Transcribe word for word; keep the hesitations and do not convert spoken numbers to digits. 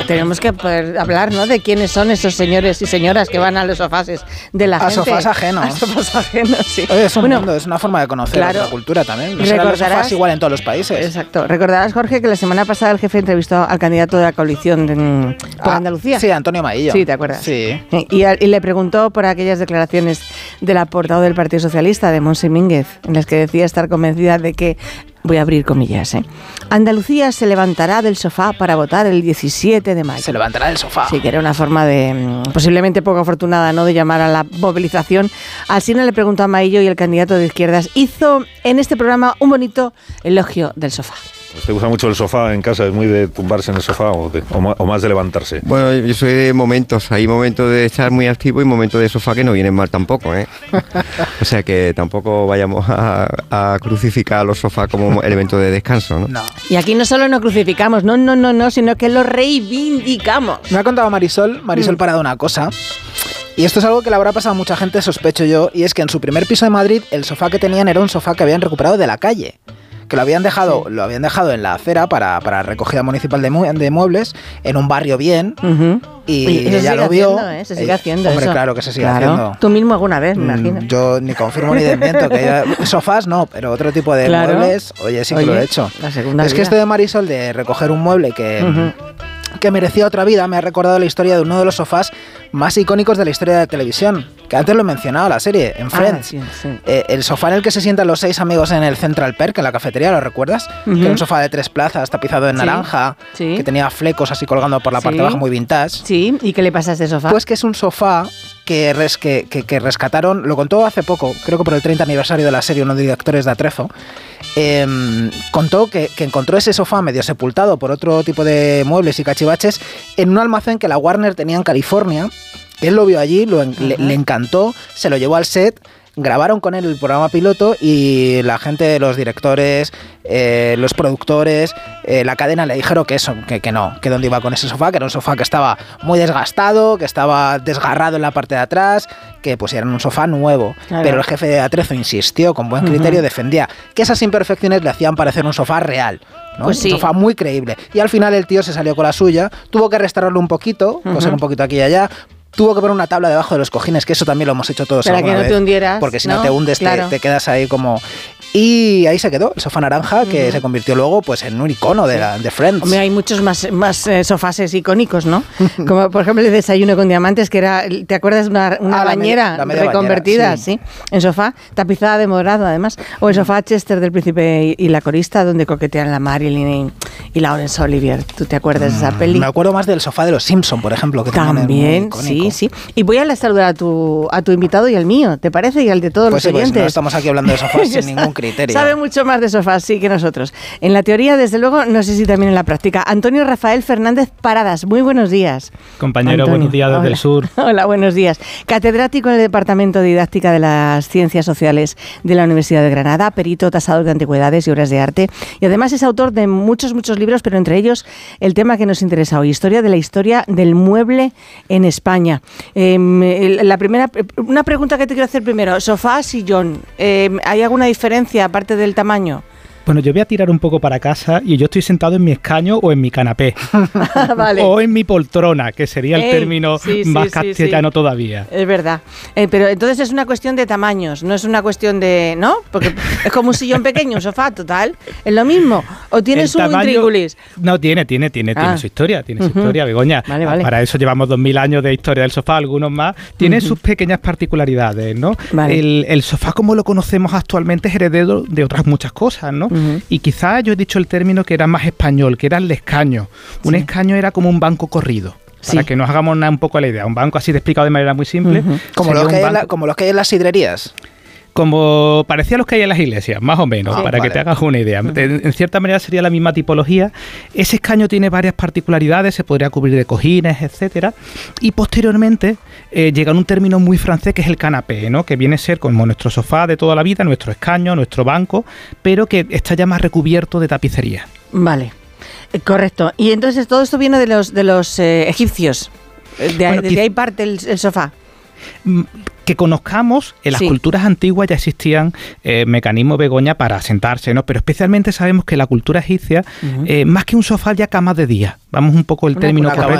tenemos que poder hablar, ¿no?, de quiénes son esos señores y señoras que van a los sofás de la a gente. Sofás ajenos. A sofás ajenos, sí. Oye, es un bueno, mundo, es una forma de conocer claro, la cultura también. No serán los sofás igual en todos los países. Exacto. Recordarás, Jorge, que la semana pasada el jefe entrevistó al candidato de la coalición de, por ah, Andalucía. Sí, Antonio Maillo. Sí, ¿te acuerdas? Sí. Y, y le preguntó por aquellas declaraciones de la portavoz del Partido Socialista, de Montse Mínguez, en las que decía estar convencida de que, voy a abrir comillas, ¿eh? Andalucía se levantará del sofá para votar el diecisiete de mayo. Se levantará del sofá. Sí, que era una forma de, posiblemente poco afortunada, ¿no?, de llamar a la movilización. Alsina le preguntó a Maillo y el candidato de izquierdas hizo en este programa un bonito elogio del sofá. ¿Te gusta mucho el sofá en casa? ¿Es muy de tumbarse en el sofá o, de, o, más, o más de levantarse? Bueno, yo soy de momentos. Hay momentos de estar muy activo y momentos de sofá que no vienen mal tampoco, ¿eh? O sea que tampoco vayamos a, a crucificar los sofás como elemento de descanso, ¿no? No. Y aquí no solo no crucificamos, no, no, no, no, sino que lo reivindicamos. Me ha contado Marisol, Marisol Mm. Parado una cosa. Y esto es algo que le habrá pasado a mucha gente, sospecho yo, y es que en su primer piso de Madrid el sofá que tenían era un sofá que habían recuperado de la calle. Que lo habían dejado, sí. lo habían dejado en la acera para, para recogida municipal de, mu de muebles, en un barrio bien, uh-huh. y, y ella lo vio. Haciendo, ¿eh? Se sigue haciendo Hombre, eso. Claro que se sigue claro. haciendo. Tú mismo alguna vez, me imagino. Yo ni confirmo ni desmiento. Que haya, sofás no, pero otro tipo de claro. muebles, oye, sí que oye, lo he hecho. La segunda es vida. que esto de Marisol, de recoger un mueble que... Uh-huh. que merecía otra vida, me ha recordado la historia de uno de los sofás más icónicos de la historia de la televisión, que antes lo he mencionado, la serie, en Friends. Ah, sí, sí. Eh, el sofá en el que se sientan los seis amigos en el Central Perk, en la cafetería, ¿lo recuerdas? Uh-huh. Que era un sofá de tres plazas, tapizado en sí, naranja, sí. que tenía flecos así colgando por la parte sí. de abajo, muy vintage. Sí, ¿y qué le pasa a ese sofá? Pues que es un sofá que, res, que, que, que rescataron, lo contó hace poco, creo que por el treinta aniversario de la serie, uno de los directores de Atrezo, eh, contó que, que encontró ese sofá medio sepultado por otro tipo de muebles y cachivaches en un almacén que la Warner tenía en California. Él lo vio allí, lo, le, le encantó, se lo llevó al set, grabaron con él el programa piloto y la gente, los directores, eh, los productores, eh, la cadena le dijeron que eso, que, que no, que dónde iba con ese sofá, que era un sofá que estaba muy desgastado, que estaba desgarrado en la parte de atrás, que pues era un sofá nuevo. Claro. Pero el jefe de Atrezo insistió, con buen criterio, uh-huh. defendía que esas imperfecciones le hacían parecer un sofá real. ¿no? Pues sí. Un sofá muy creíble. Y al final el tío se salió con la suya, tuvo que restaurarlo un poquito, uh-huh. coser un poquito aquí y allá. Tuvo que poner una tabla debajo de los cojines, que eso también lo hemos hecho todos Para alguna que no vez, te hundieras. porque si no, no te hundes, claro. te, te quedas ahí como... Y ahí se quedó, el sofá naranja, que uh-huh. se convirtió luego pues en un icono de, la, de Friends. Hombre, hay muchos más, más eh, sofases icónicos, ¿no? Como por ejemplo el desayuno con diamantes, que era, ¿te acuerdas? Una, una ah, bañera la media, la reconvertida, bañera, sí. sí, en sofá, tapizada de morado además. O el sofá Chester del Príncipe y, y la Corista, donde coquetean la Marilyn y, y Laurence Olivier. ¿Tú te acuerdas mm, de esa peli? Me acuerdo más del sofá de los Simpson, por ejemplo, que también, sí, sí. Y voy a saludar a tu, a tu invitado y al mío, ¿te parece? Y al de todos pues los sí, oyentes. Pues no estamos aquí hablando de sofás sin ningún criterio. Sabe mucho más de sofás, sí, que nosotros. En la teoría, desde luego, no sé si también en la práctica. Antonio Rafael Fernández Paradas, muy buenos días. Compañero, Antonio. Buenos días desde Hola. el sur. Hola, buenos días. Catedrático en el Departamento de Didáctica de las Ciencias Sociales de la Universidad de Granada, perito tasador de antigüedades y obras de arte, y además es autor de muchos, muchos libros, pero entre ellos el tema que nos interesa hoy, historia de la historia del mueble en España. Eh, la primera, una pregunta que te quiero hacer primero, sofá, sillón, eh, ¿hay alguna diferencia aparte del tamaño? Bueno, yo voy a tirar un poco para casa y yo estoy sentado en mi escaño o en mi canapé. Vale. O en mi poltrona, que sería el Ey, término sí, más sí, castellano sí, sí. todavía. Es verdad. Eh, pero entonces es una cuestión de tamaños, no es una cuestión de... ¿No? Porque es como un sillón pequeño, un sofá, total. ¿Es lo mismo? ¿O tienes un intríngulis? No, tiene, tiene, tiene, ah. tiene su historia, tiene uh-huh. su historia, Begoña. Vale, vale. Para eso llevamos dos mil años de historia del sofá, algunos más. Tiene uh-huh. sus pequeñas particularidades, ¿no? Vale. El, el sofá como lo conocemos actualmente es heredero de otras muchas cosas, ¿no? Uh-huh. Y quizás yo he dicho el término que era más español, que era el escaño. Un sí. escaño era como un banco corrido. Para sí. que nos hagamos una, un poco la idea. Un banco así de explicado de manera muy simple. Uh-huh. Como, los que hay la, como los que hay en las sidrerías. Como parecía los que hay en las iglesias, más o menos, sí, para vale. que te hagas una idea. Uh-huh. En, en cierta manera sería la misma tipología. Ese escaño tiene varias particularidades, se podría cubrir de cojines, etcétera. Y posteriormente eh, llega un término muy francés que es el canapé, ¿no? Que viene a ser como nuestro sofá de toda la vida, nuestro escaño, nuestro banco, pero que está ya más recubierto de tapicería. Vale, eh, correcto. Y entonces todo esto viene de los, de los eh, egipcios. De, bueno, de, de ahí parte el, el sofá. Que conozcamos, en las sí. culturas antiguas ya existían eh, mecanismos, Begoña, para sentarse, ¿no? Pero especialmente sabemos que la cultura egipcia, uh-huh. eh, más que un sofá, ya camas de día. Vamos un poco el una, término una correcto.